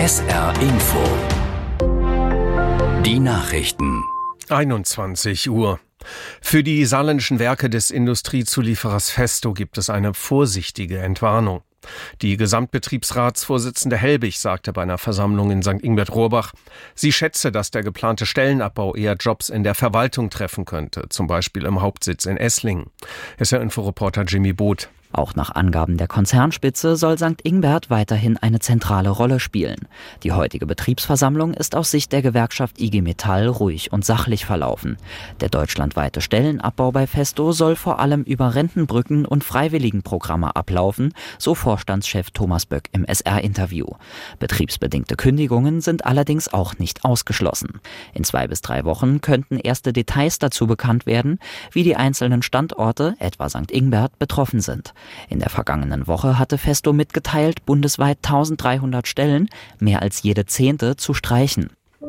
SR Info. Die Nachrichten. 21 Uhr. Für die saarländischen Werke des Industriezulieferers Festo gibt es eine vorsichtige Entwarnung. Die Gesamtbetriebsratsvorsitzende Helbig sagte bei einer Versammlung in St. Ingbert-Rohrbach, sie schätze, dass der geplante Stellenabbau eher Jobs in der Verwaltung treffen könnte, zum Beispiel im Hauptsitz in Esslingen. SR-Info-Reporter Jimmy Both. Auch nach Angaben der Konzernspitze soll St. Ingbert weiterhin eine zentrale Rolle spielen. Die heutige Betriebsversammlung ist aus Sicht der Gewerkschaft IG Metall ruhig und sachlich verlaufen. Der deutschlandweite Stellenabbau bei Festo soll vor allem über Rentenbrücken und Freiwilligenprogramme ablaufen, so Vorstandschef Thomas Böck im SR-Interview. Betriebsbedingte Kündigungen sind allerdings auch nicht ausgeschlossen. In 2 bis 3 Wochen könnten erste Details dazu bekannt werden, wie die einzelnen Standorte, etwa St. Ingbert, betroffen sind. In der vergangenen Woche hatte Festo mitgeteilt, bundesweit 1300 Stellen, mehr als jede 10. zu streichen.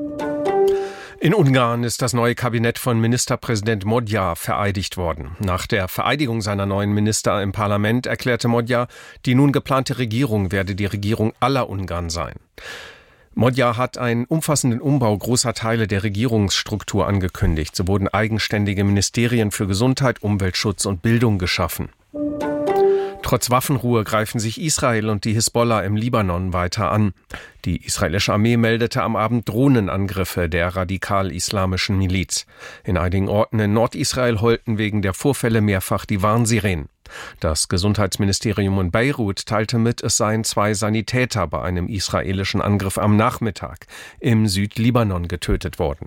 In Ungarn ist das neue Kabinett von Ministerpräsident Magyar vereidigt worden. Nach der Vereidigung seiner neuen Minister im Parlament erklärte Magyar, die nun geplante Regierung werde die Regierung aller Ungarn sein. Magyar hat einen umfassenden Umbau großer Teile der Regierungsstruktur angekündigt. So wurden eigenständige Ministerien für Gesundheit, Umweltschutz und Bildung geschaffen. Trotz Waffenruhe greifen sich Israel und die Hisbollah im Libanon weiter an. Die israelische Armee meldete am Abend Drohnenangriffe der radikal-islamischen Miliz. In einigen Orten in Nordisrael heulten wegen der Vorfälle mehrfach die Warnsirenen. Das Gesundheitsministerium in Beirut teilte mit, es seien 2 Sanitäter bei einem israelischen Angriff am Nachmittag im Südlibanon getötet worden.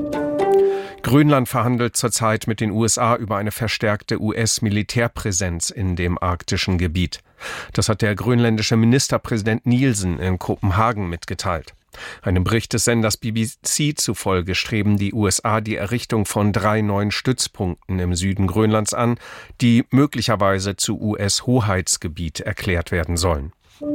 Grönland verhandelt zurzeit mit den USA über eine verstärkte US-Militärpräsenz in dem arktischen Gebiet. Das hat der grönländische Ministerpräsident Nielsen in Kopenhagen mitgeteilt. Einem Bericht des Senders BBC zufolge streben die USA die Errichtung von 3 neuen Stützpunkten im Süden Grönlands an, die möglicherweise zu US-Hoheitsgebiet erklärt werden sollen.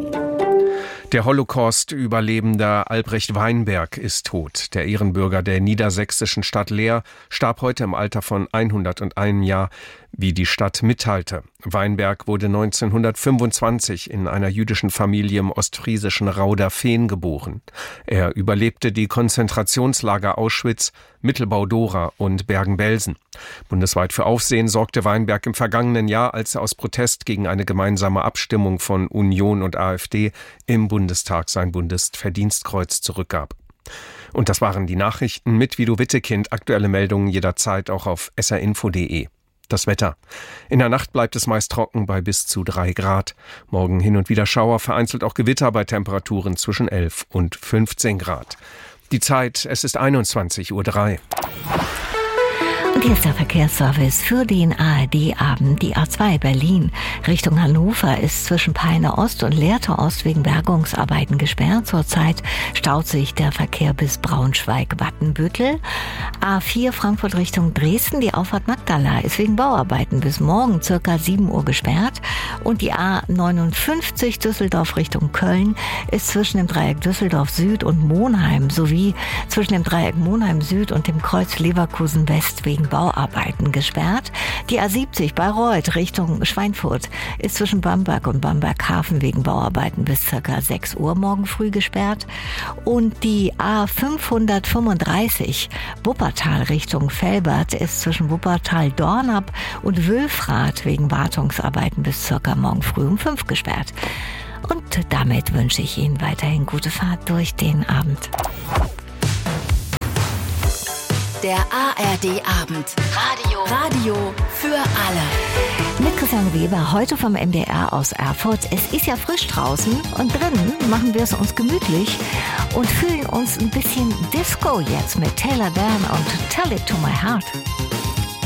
Der Holocaust-Überlebender Albrecht Weinberg ist tot. Der Ehrenbürger der niedersächsischen Stadt Leer starb heute im Alter von 101 Jahr, wie die Stadt mitteilte. Weinberg wurde 1925 in einer jüdischen Familie im ostfriesischen Rauderfehn geboren. Er überlebte die Konzentrationslager Auschwitz, Mittelbau-Dora und Bergen-Belsen. Bundesweit für Aufsehen sorgte Weinberg im vergangenen Jahr, als er aus Protest gegen eine gemeinsame Abstimmung von Union und AfD im Bundestag sein Bundesverdienstkreuz zurückgab. Und das waren die Nachrichten mit Vido Wittekind. Aktuelle Meldungen jederzeit auch auf srinfo.de. Das Wetter. In der Nacht bleibt es meist trocken bei bis zu 3 Grad. Morgen hin und wieder Schauer, vereinzelt auch Gewitter bei Temperaturen zwischen 11 und 15 Grad. Die Zeit, es ist 21:03 Uhr. Und hier ist der Verkehrsservice für den ARD-Abend. Die A2 Berlin Richtung Hannover ist zwischen Peine Ost und Lehrte Ost wegen Bergungsarbeiten gesperrt. Zurzeit staut sich der Verkehr bis Braunschweig-Wattenbüttel. A4 Frankfurt Richtung Dresden, die Auffahrt Magdala ist wegen Bauarbeiten bis morgen circa 7 Uhr gesperrt. Und die A59 Düsseldorf Richtung Köln ist zwischen dem Dreieck Düsseldorf Süd und Monheim sowie zwischen dem Dreieck Monheim Süd und dem Kreuz Leverkusen West wegen Bauarbeiten gesperrt. Die A70 Bayreuth Richtung Schweinfurt ist zwischen Bamberg und Bamberg-Hafen wegen Bauarbeiten bis ca. 6 Uhr morgen früh gesperrt. Und die A535 Wuppertal Richtung Velbert ist zwischen Wuppertal-Dornap und Wülfrath wegen Wartungsarbeiten bis ca. morgen früh um 5 gesperrt. Und damit wünsche ich Ihnen weiterhin gute Fahrt durch den Abend. Der ARD-Abend. Radio für alle. Mit Christiane Weber, heute vom MDR aus Erfurt. Es ist ja frisch draußen und drinnen machen wir es uns gemütlich und fühlen uns ein bisschen Disco jetzt mit Taylor Dan und Tell It to My Heart.